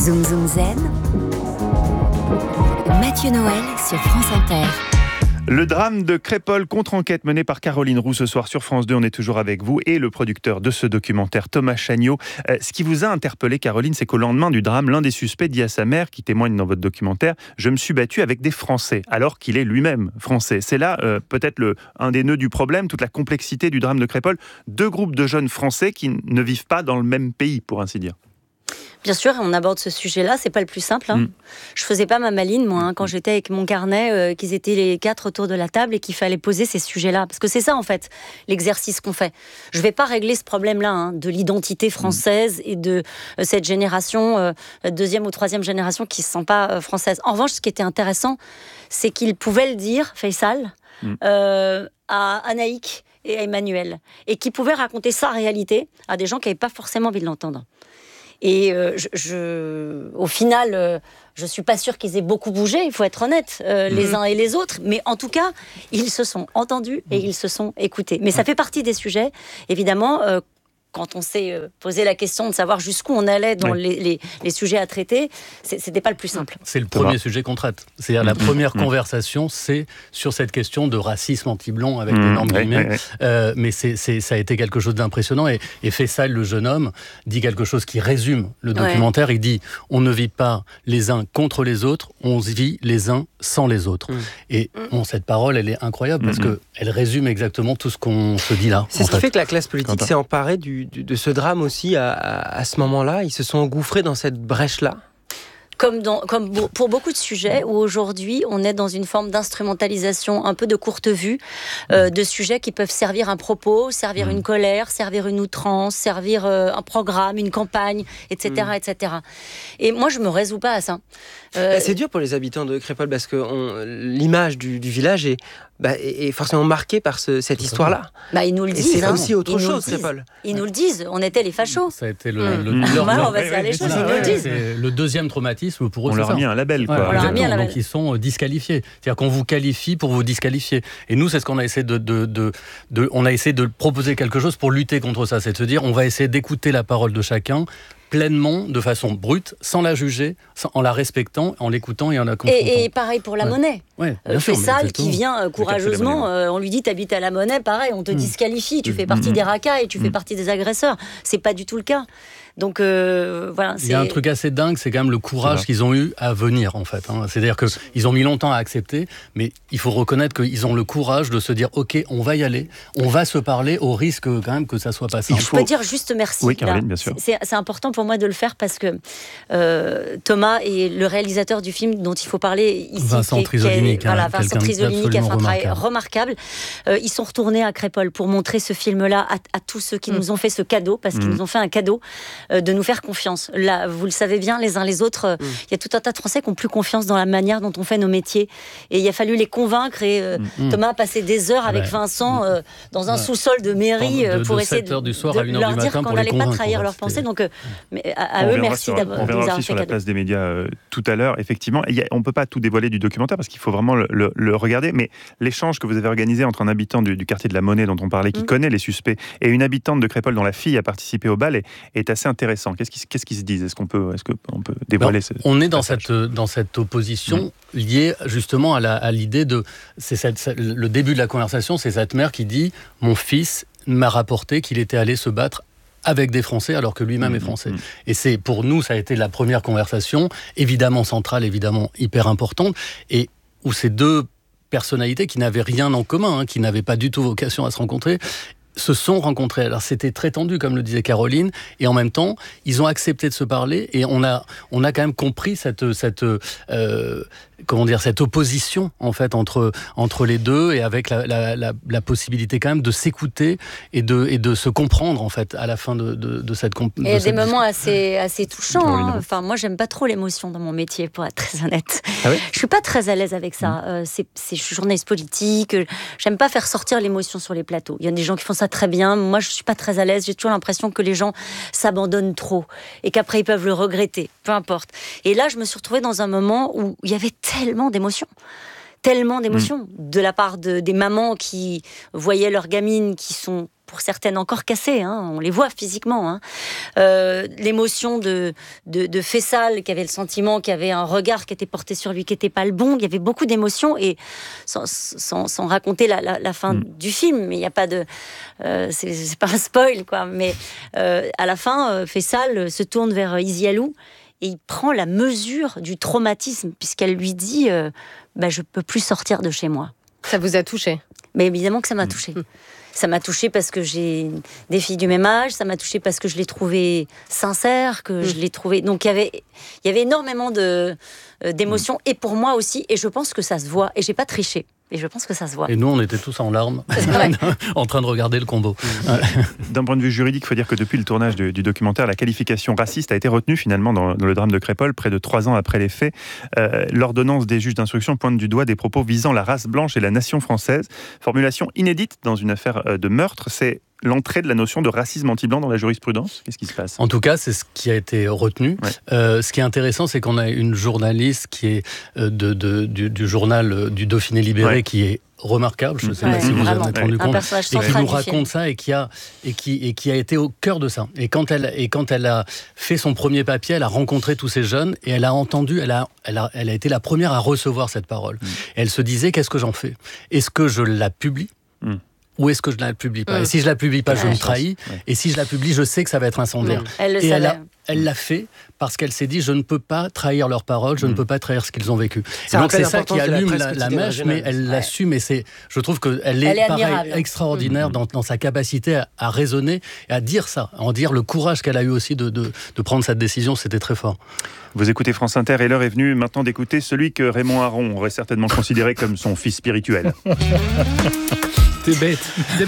Zoom Zoom Zen. Mathieu Noël sur France Inter. Le drame de Crépol, contre-enquête menée par Caroline Roux ce soir sur France 2. On est toujours avec vous et le producteur de ce documentaire, Thomas Chagnaud. Ce qui vous a interpellé, Caroline, c'est qu'au lendemain du drame, l'un des suspects dit à sa mère, qui témoigne dans votre documentaire, « Je me suis battu avec des Français », alors qu'il est lui-même français. C'est là peut-être un des nœuds du problème, toute la complexité du drame de Crépol. Deux groupes de jeunes Français qui ne vivent pas dans le même pays, pour ainsi dire. Bien sûr, on aborde ce sujet-là, c'est pas le plus simple. Je faisais pas ma maline, moi, quand j'étais avec mon carnet, qu'ils étaient les 4 autour de la table et qu'il fallait poser ces sujets-là. Parce que c'est ça, en fait, l'exercice qu'on fait. Je vais pas régler ce problème-là, de l'identité française et de cette génération, deuxième ou troisième génération qui se sent pas française. En revanche, ce qui était intéressant, c'est qu'il pouvait le dire, Faisal, à Anaïk et à Emmanuel, et qui pouvait raconter sa réalité à des gens qui n'avaient pas forcément envie de l'entendre. Et au final, je suis pas sûre qu'ils aient beaucoup bougé, il faut être honnête, les uns et les autres. Mais en tout cas, ils se sont entendus et ils se sont écoutés. Mais ça fait partie des sujets, évidemment. Quand on s'est posé la question de savoir jusqu'où on allait dans les sujets à traiter, c'était pas le plus simple. C'est le premier sujet qu'on traite. C'est-à-dire la première conversation, c'est sur cette question de racisme anti-blanc avec d'énormes guillemets. Mais ça a été quelque chose d'impressionnant. Et Faisal, le jeune homme, dit quelque chose qui résume le documentaire. Il dit « On ne vit pas les uns contre les autres, on vit les uns sans les autres ». Et cette parole, elle est incroyable parce qu'elle résume exactement tout ce qu'on se dit là. C'est ce qui fait que la classe politique s'est emparée de ce drame aussi à ce moment-là. Ils se sont engouffrés dans cette brèche-là. Comme pour beaucoup de sujets où aujourd'hui on est dans une forme d'instrumentalisation un peu de courte vue de sujets qui peuvent servir un propos, servir une colère, servir une outrance, servir un programme, une campagne, etc., etc. Et moi je me résous pas à ça. C'est dur pour les habitants de Crépol parce que l'image du village est forcément marquée par cette histoire-là. Ils nous le disent. Et c'est aussi autre chose, Crépol. Ils nous le disent. On était les fachos. Ça a été on va se faire les choses. Ils nous le disent. C'est le deuxième traumatisme pour eux. On leur a mis un label, quoi. Donc ils sont disqualifiés. C'est-à-dire qu'on vous qualifie pour vous disqualifier. Et nous, c'est ce qu'on a essayé on a essayé de proposer quelque chose pour lutter contre ça. C'est de se dire, on va essayer d'écouter la parole de chacun pleinement, de façon brute, sans la juger, en la respectant, en l'écoutant et en la confrontant. Et pareil pour la monnaie. Faisal qui vient courageusement, on lui dit t'habites à la Monnaie, pareil, on te disqualifie, tu fais partie des racailles, tu fais partie des agresseurs. C'est pas du tout le cas. Donc voilà. Il y a un truc assez dingue, c'est quand même le courage qu'ils ont eu à venir en fait. C'est-à-dire qu'ils ont mis longtemps à accepter, mais il faut reconnaître qu'ils ont le courage de se dire ok, on va y aller, on va se parler au risque quand même que ça soit pas simple. Je peux dire juste merci. Oui, Caroline, bien sûr. C'est important pour moi de le faire parce que Thomas est le réalisateur du film dont il faut parler ici. Vincent Trisolini, Vincent Trisolini qui a fait un travail remarquable. Ils sont retournés à Crépol pour montrer ce film-là à tous ceux qui nous ont fait ce cadeau, parce qu'ils nous ont fait un cadeau de nous faire confiance. Là, vous le savez bien, les uns les autres, il y a tout un tas de Français qui n'ont plus confiance dans la manière dont on fait nos métiers. Et il a fallu les convaincre. Et Thomas a passé des heures avec Vincent dans un sous-sol de mairie pour essayer de leur dire qu'on n'allait pas trahir leurs pensées. Donc, à eux, merci d'avoir fait. On verra aussi sur la place des médias tout à l'heure. Effectivement, on ne peut pas tout dévoiler du documentaire parce qu'il faut vraiment le regarder. Mais l'échange que vous avez organisé entre un habitant du quartier de la Monnaie dont on parlait, qui connaît les suspects, et une habitante de Crépol dont la fille a participé au bal est assez intéressant. Qu'est-ce qu'ils se disent ? Est-ce qu'on peut dévoiler On est dans cette opposition liée justement à l'idée de... le début de la conversation, c'est cette mère qui dit « Mon fils m'a rapporté qu'il était allé se battre avec des Français alors que lui-même est français. » Et pour nous, ça a été la première conversation, évidemment centrale, évidemment hyper importante, et où ces deux personnalités qui n'avaient rien en commun, qui n'avaient pas du tout vocation à se rencontrer, se sont rencontrés. Alors c'était très tendu, comme le disait Caroline, et en même temps, ils ont accepté de se parler, et on a quand même compris cette opposition en fait entre les deux, et avec la possibilité quand même de s'écouter et de se comprendre en fait à la fin de cette compétition. Et il y a des moments assez touchants. Enfin, moi, j'aime pas trop l'émotion dans mon métier, pour être très honnête. Ah oui ? Je suis pas très à l'aise avec ça. Je suis journaliste politique. J'aime pas faire sortir l'émotion sur les plateaux. Il y a des gens qui font ça très bien. Moi, je suis pas très à l'aise. J'ai toujours l'impression que les gens s'abandonnent trop et qu'après ils peuvent le regretter. Peu importe. Et là, je me suis retrouvée dans un moment où il y avait tellement d'émotions. tellement d'émotions de la part des mamans qui voyaient leurs gamines qui sont pour certaines encore cassées, hein, on les voit physiquement. Hein. L'émotion de Faisal, qui avait le sentiment qu'il y avait un regard qui était porté sur lui qui n'était pas le bon. Il y avait beaucoup d'émotions, et sans raconter la fin du film, mais il n'y a pas de... c'est pas un spoil, quoi. Mais à la fin, Faisal se tourne vers Isialou et il prend la mesure du traumatisme, puisqu'elle lui dit je ne peux plus sortir de chez moi. Ça vous a touché ? Mais évidemment que ça m'a touchée. Ça m'a touchée parce que j'ai des filles du même âge, ça m'a touchée parce que je l'ai trouvée sincère, que je l'ai trouvée... Donc il y avait énormément d'émotions, et pour moi aussi, et je pense que ça se voit, et j'ai pas triché. Et je pense que ça se voit. Et nous, on était tous en larmes, en train de regarder le combo. D'un point de vue juridique, il faut dire que depuis le tournage du documentaire, la qualification raciste a été retenue finalement dans le drame de Crépol, près de 3 ans après les faits. L'ordonnance des juges d'instruction pointe du doigt des propos visant la race blanche et la nation française. Formulation inédite dans une affaire de meurtre, c'est l'entrée de la notion de racisme anti-blanc dans la jurisprudence. Qu'est-ce qui se passe ? En tout cas, c'est ce qui a été retenu. Ouais. Ce qui est intéressant, c'est qu'on a une journaliste qui est du journal du Dauphiné Libéré, qui est remarquable, je ne sais pas si vous en êtes rendu compte, et qui nous raconte ça, et qui a été au cœur de ça. Et quand elle a fait son premier papier, elle a rencontré tous ces jeunes, et elle a entendu, elle a été la première à recevoir cette parole. Et elle se disait, qu'est-ce que j'en fais ? Est-ce que je la publie ? Ou est-ce que je ne la publie pas ? Et si je ne la publie pas, je me trahis. Et si je la publie, je sais que ça va être incendiaire. Elle l'a fait parce qu'elle s'est dit, je ne peux pas trahir leurs paroles, je ne peux pas trahir ce qu'ils ont vécu. Et donc c'est ça qui allume la mèche, mais elle l'assume, et je trouve qu'elle est pareil, extraordinaire dans sa capacité à raisonner et à dire ça, à en dire le courage qu'elle a eu aussi de prendre cette décision, c'était très fort. Vous écoutez France Inter, et l'heure est venue maintenant d'écouter celui que Raymond Aron aurait certainement considéré comme son fils spirituel. T'es bête.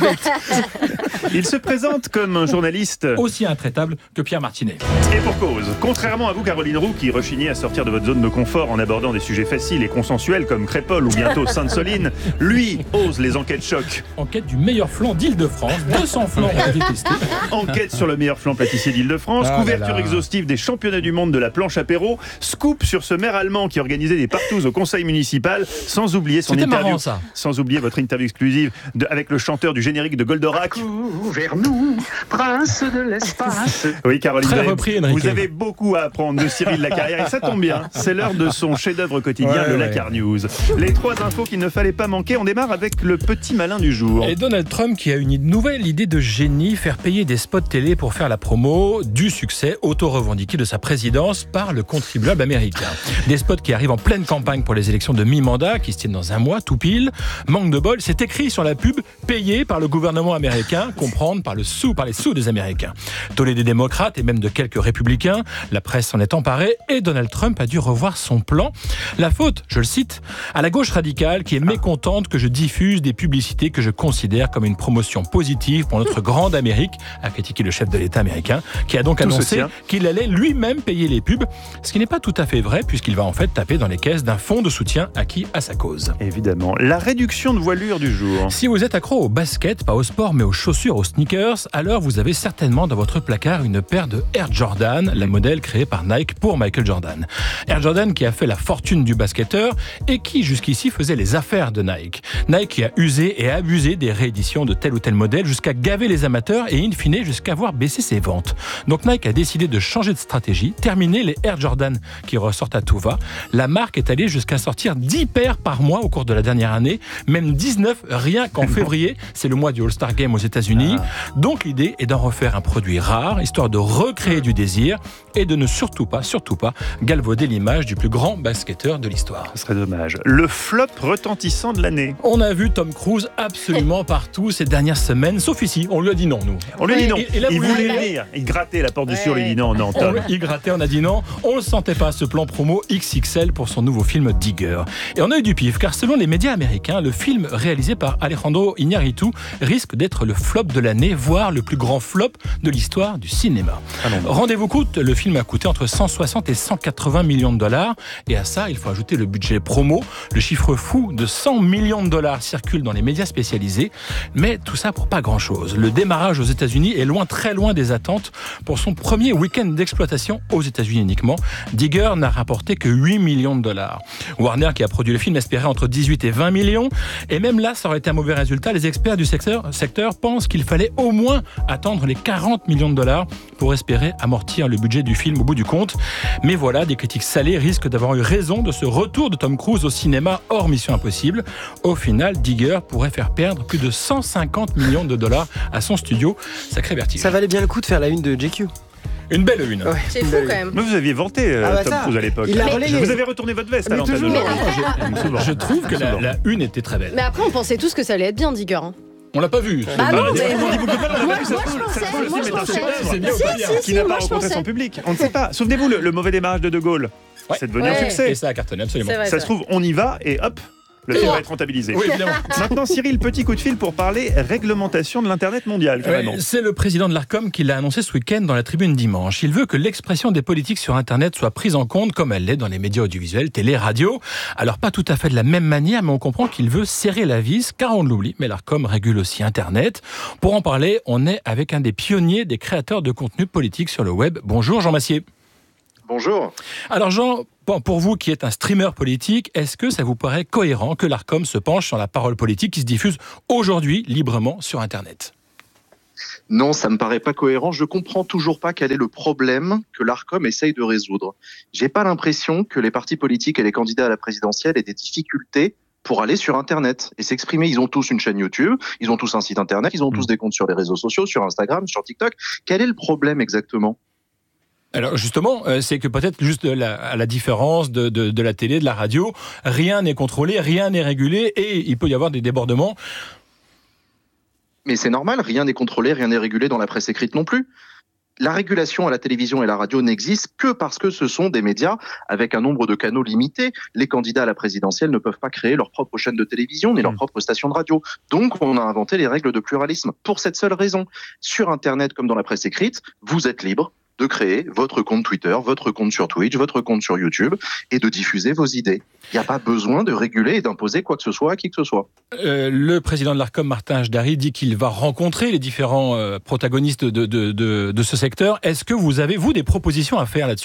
Il se présente comme un journaliste aussi intraitable que Pierre Martinet. Et pour cause, contrairement à vous, Caroline Roux, qui rechignez à sortir de votre zone de confort en abordant des sujets faciles et consensuels comme Crépol ou bientôt Sainte-Soline, lui ose les enquêtes choc. Enquête du meilleur flan d'Île-de-France, 200 flans ont été testés. Enquête sur le meilleur flan pâtissier d'Île-de-France, couverture exhaustive des championnats du monde de la planche apéro, scoop sur ce maire allemand qui organisait des partous au conseil municipal, sans oublier son interview, sans oublier votre interview exclusive avec le chanteur du générique de Goldorak. Vers nous, prince de l'espace. Oui, Caroline, vous avez beaucoup à apprendre de Cyril Lacarrière, et ça tombe bien, c'est l'heure de son chef-d'œuvre quotidien, le Lacar News. Les 3 infos qu'il ne fallait pas manquer, on démarre avec le petit malin du jour. Et Donald Trump qui a une nouvelle idée de génie, faire payer des spots télé pour faire la promo du succès auto-revendiqué de sa présidence par le contribuable américain. Des spots qui arrivent en pleine campagne pour les élections de mi-mandat, qui se tiennent dans un mois, tout pile. Manque de bol, c'est écrit sur la pub, payé par le gouvernement américain, comprendre par les sous des Américains. Tollé des démocrates et même de quelques républicains, la presse s'en est emparée et Donald Trump a dû revoir son plan. La faute, je le cite, à la gauche radicale qui est mécontente que je diffuse des publicités que je considère comme une promotion positive pour notre grande Amérique, a critiqué le chef de l'État américain, qui a donc annoncé qu'il allait lui-même payer les pubs, ce qui n'est pas tout à fait vrai puisqu'il va en fait taper dans les caisses d'un fonds de soutien acquis à sa cause. Évidemment. La réduction de voilure du jour. Si vous êtes accro au basket, pas au sport mais aux chaussures, aux sneakers, alors vous avez certainement dans votre placard une paire de Air Jordan, la modèle créée par Nike pour Michael Jordan. Air Jordan qui a fait la fortune du basketteur et qui jusqu'ici faisait les affaires de Nike. Nike qui a usé et abusé des rééditions de tel ou tel modèle jusqu'à gaver les amateurs et in fine jusqu'à voir baisser ses ventes. Donc Nike a décidé de changer de stratégie, terminer les Air Jordan qui ressortent à tout va. La marque est allée jusqu'à sortir 10 paires par mois au cours de la dernière année, même 19 rien qu'en février, c'est le mois du All-Star Game aux États-Unis. Donc l'idée est d'en refaire un produit rare, histoire de recréer du désir et de ne surtout pas galvauder l'image du plus grand basketteur de l'histoire. Ce serait dommage. Le flop retentissant de l'année. On a vu Tom Cruise absolument partout ces dernières semaines, sauf ici. On lui a dit non, nous. On lui a dit non. Il voulait venir. Il grattait la porte du sur, il dit non, Tom. Il grattait, on a dit non. On le sentait pas, ce plan promo XXL pour son nouveau film Digger. Et on a eu du pif, car selon les médias américains, le film réalisé par Alejandro d'Alejandro Iñárritu risque d'être le flop de l'année, voire le plus grand flop de l'histoire du cinéma. Rendez-vous compte, le film a coûté entre 160 et 180 millions de dollars. Et à ça, il faut ajouter le budget promo. Le chiffre fou de 100 millions de dollars circule dans les médias spécialisés. Mais tout ça pour pas grand-chose. Le démarrage aux États-Unis est loin, très loin des attentes. Pour son premier week-end d'exploitation aux États-Unis uniquement, Digger n'a rapporté que 8 millions de dollars. Warner, qui a produit le film, espérait entre 18 et 20 millions. Et même là, ça aurait été un mauvais résultat. Les experts du secteur pensent qu'il fallait au moins attendre les 40 millions de dollars pour espérer amortir le budget du film au bout du compte. Mais voilà, des critiques salées risquent d'avoir eu raison de ce retour de Tom Cruise au cinéma hors Mission Impossible. Au final, Digger pourrait faire perdre plus de 150 millions de dollars à son studio. Sacré vertige. Ça valait bien le coup de faire la une de GQ. Une belle une. Ouais, c'est fou quand même. Mais vous aviez vanté Tom Cruise à l'époque. Il a relayé. Vous avez retourné votre veste à l'antenne. Je trouve que la une était très belle. Mais après, on pensait tous que ça allait être bien, Digger. On l'a pas vu. Bah non, mais on dit beaucoup de mal, on l'a moi, pas vu, je ça se trouve, le film est un chef-d'œuvre. C'est bien ou pas bien Qui n'a pas rencontré son public. On ne sait pas. Souvenez-vous, le mauvais démarrage de De Gaulle. Ouais. C'est devenu un succès. Et ça a cartonné, absolument. C'est vrai, Ça se trouve, on y va et hop, le film va être rentabilisé. Oui, évidemment. Maintenant, Cyril, petit coup de fil pour parler réglementation de l'Internet mondial, carrément. C'est le président de l'Arcom qui l'a annoncé ce week-end dans la Tribune dimanche. Il veut que l'expression des politiques sur Internet soit prise en compte comme elle l'est dans les médias audiovisuels, télé, radio. Alors pas tout à fait de la même manière, mais on comprend qu'il veut serrer la vis, car on l'oublie, mais l'Arcom régule aussi Internet. Pour en parler, on est avec un des pionniers des créateurs de contenu politique sur le web. Bonjour Jean Massier. Bonjour. Alors Jean, pour vous qui êtes un streamer politique, est-ce que ça vous paraît cohérent que l'Arcom se penche sur la parole politique qui se diffuse aujourd'hui librement sur Internet ? Non, ça me paraît pas cohérent. Je comprends toujours pas quel est le problème que l'Arcom essaye de résoudre. J'ai pas l'impression que les partis politiques et les candidats à la présidentielle aient des difficultés pour aller sur Internet et s'exprimer. Ils ont tous une chaîne YouTube, ils ont tous un site Internet, ils ont tous des comptes sur les réseaux sociaux, sur Instagram, sur TikTok. Quel est le problème exactement ? Alors justement, c'est que peut-être juste à la différence de la télé, de la radio, rien n'est contrôlé, rien n'est régulé et il peut y avoir des débordements. Mais c'est normal, rien n'est contrôlé, rien n'est régulé dans la presse écrite non plus. La régulation à la télévision et la radio n'existe que parce que ce sont des médias avec un nombre de canaux limité. Les candidats à la présidentielle ne peuvent pas créer leur propre chaîne de télévision ni leur propre station de radio. Donc, on a inventé les règles de pluralisme. Pour cette seule raison, sur Internet comme dans la presse écrite, vous êtes libre de créer votre compte Twitter, votre compte sur Twitch, votre compte sur YouTube et de diffuser vos idées. Il n'y a pas besoin de réguler et d'imposer quoi que ce soit à qui que ce soit. Le président de l'Arcom, Martin Jdari, dit qu'il va rencontrer les différents protagonistes de ce secteur. Est-ce que vous avez, vous, des propositions à faire là-dessus ?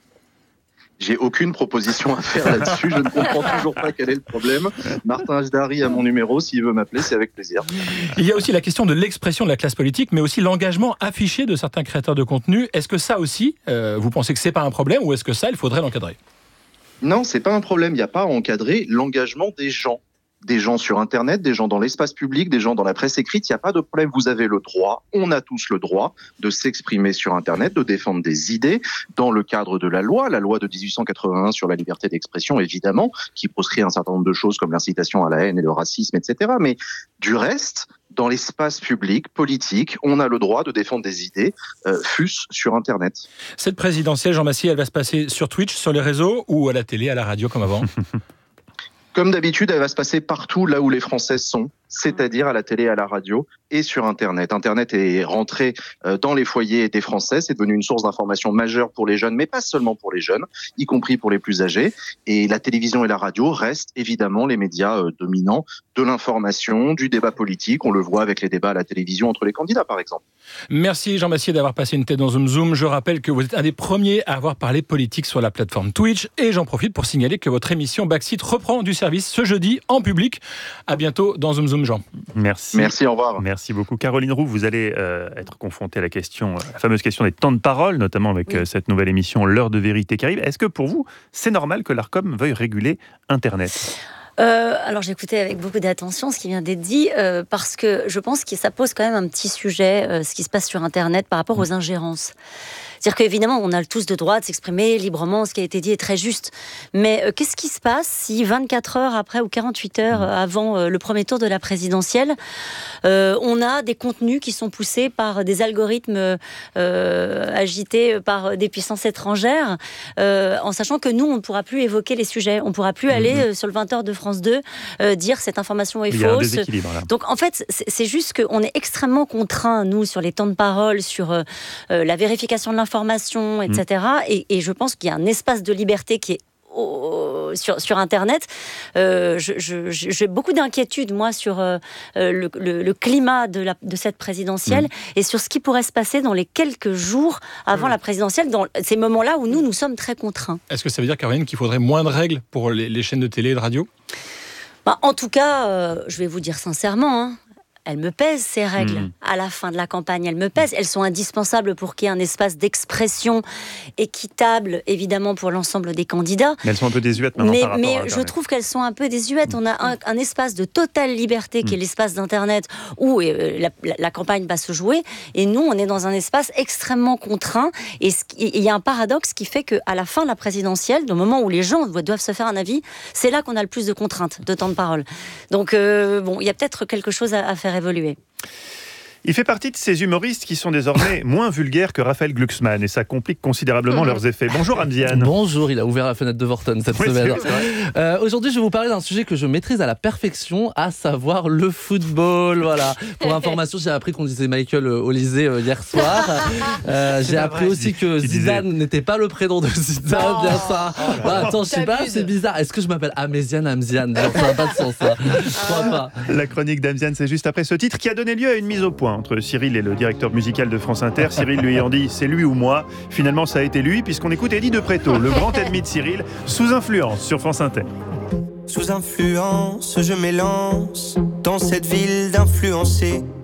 J'ai aucune proposition à faire là-dessus. Je ne comprends toujours pas quel est le problème. Martin Jdari a mon numéro. S'il veut m'appeler, c'est avec plaisir. Il y a aussi la question de l'expression de la classe politique, mais aussi l'engagement affiché de certains créateurs de contenu. Est-ce que ça aussi, vous pensez que c'est pas un problème ou est-ce que ça, il faudrait l'encadrer ? Non, c'est pas un problème. Il n'y a pas à encadrer l'engagement des gens. Des gens sur Internet, des gens dans l'espace public, des gens dans la presse écrite, il n'y a pas de problème. Vous avez le droit, on a tous le droit de s'exprimer sur Internet, de défendre des idées dans le cadre de la loi de 1881 sur la liberté d'expression, évidemment, qui proscrit un certain nombre de choses comme l'incitation à la haine et le racisme, etc. Mais du reste, dans l'espace public, politique, on a le droit de défendre des idées, fût-ce sur Internet. Cette présidentielle, Jean Massier, elle va se passer sur Twitch, sur les réseaux ou à la télé, à la radio comme avant ? Comme d'habitude, elle va se passer partout là où les Français sont, c'est-à-dire à la télé, à la radio et sur Internet. Internet est rentré dans les foyers des Français, c'est devenu une source d'information majeure pour les jeunes, mais pas seulement pour les jeunes, y compris pour les plus âgés. Et la télévision et la radio restent évidemment les médias dominants de l'information, du débat politique. On le voit avec les débats à la télévision entre les candidats, par exemple. Merci Jean Massier d'avoir passé une tête dans Zoom Zoom. Je rappelle que vous êtes un des premiers à avoir parlé politique sur la plateforme Twitch. Et j'en profite pour signaler que votre émission Backseat reprend du service ce jeudi en public. À bientôt dans Zoom Zoom, Jean. Merci. Merci, au revoir. Merci beaucoup. Caroline Roux, vous allez être confrontée à la fameuse question des temps de parole, notamment avec cette nouvelle émission L'heure de vérité qui arrive. Est-ce que pour vous, c'est normal que l'Arcom veuille réguler Internet ? Alors j'écoutais avec beaucoup d'attention ce qui vient d'être dit, parce que je pense que ça pose quand même un petit sujet, ce qui se passe sur Internet par rapport aux ingérences. C'est-à-dire qu'évidemment, on a tous le droit de s'exprimer librement, ce qui a été dit est très juste. Mais qu'est-ce qui se passe si 24 heures après ou 48 heures avant le premier tour de la présidentielle, on a des contenus qui sont poussés par des algorithmes agités par des puissances étrangères, en sachant que nous, on ne pourra plus évoquer les sujets. On ne pourra plus aller sur le 20h de France 2 dire cette information est fausse. Il y a un déséquilibre, là. Donc en fait, c'est juste qu'on est extrêmement contraints, nous, sur les temps de parole, sur la vérification de l'information, etc. Et je pense qu'il y a un espace de liberté qui est sur Internet. J'ai beaucoup d'inquiétudes, moi, sur le climat de cette présidentielle et sur ce qui pourrait se passer dans les quelques jours avant la présidentielle, dans ces moments-là où nous sommes très contraints. Est-ce que ça veut dire, Caroline, qu'il faudrait moins de règles pour les chaînes de télé et de radio ? En tout cas, je vais vous dire sincèrement, elles me pèsent, ces règles. À la fin de la campagne, elles me pèsent. Elles sont indispensables pour qu'il y ait un espace d'expression équitable, évidemment, pour l'ensemble des candidats. Mais elles sont un peu désuètes maintenant par rapport à Internet. Je trouve qu'elles sont un peu désuètes. On a un espace de totale liberté qui est l'espace d'Internet où la campagne va se jouer. Et nous, on est dans un espace extrêmement contraint. Et il y a un paradoxe qui fait qu'à la fin de la présidentielle, au moment où les gens doivent se faire un avis, c'est là qu'on a le plus de contraintes, de temps de parole. Donc, il y a peut-être quelque chose à faire évoluer. Il fait partie de ces humoristes qui sont désormais moins vulgaires que Raphaël Glucksmann et ça complique considérablement leurs effets. Bonjour Amziane. Bonjour, il a ouvert la fenêtre de Vorton cette semaine. Aujourd'hui, je vais vous parler d'un sujet que je maîtrise à la perfection, à savoir le football. Voilà. Pour information, j'ai appris qu'on disait Michael Olysée hier soir. J'ai appris aussi que Zidane n'était pas le prénom de Zidane, bien ça. Attends, je sais pas, c'est bizarre. Est-ce que je m'appelle Amziane? Ça n'a pas de sens, ça. Je crois pas. La chronique d'Amziane, c'est juste après ce titre qui a donné lieu à une mise au point entre Cyril et le directeur musical de France Inter. Cyril lui ayant dit c'est lui ou moi. Finalement, ça a été lui, puisqu'on écoute Eddie de Pretto, le grand ennemi de Cyril, sous influence sur France Inter. Sous influence, je m'élance dans cette ville d'influencés.